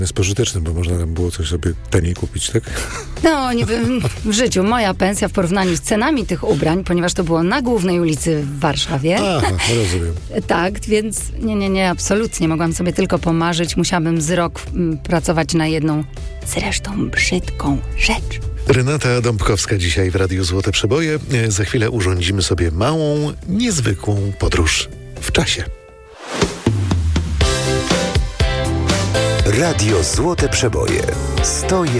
Jest pożyteczny, bo można tam było coś sobie taniej kupić, tak? No, nie wiem, w życiu moja pensja w porównaniu z cenami tych ubrań, ponieważ to było na głównej ulicy w Warszawie. Aha, rozumiem. Tak, więc nie, absolutnie. Mogłam sobie tylko pomarzyć. Musiałabym z rok pracować na jedną, zresztą brzydką rzecz. Renata Dąbkowska dzisiaj w Radiu Złote Przeboje. Za chwilę urządzimy sobie małą, niezwykłą podróż w czasie. Radio Złote Przeboje. 101,6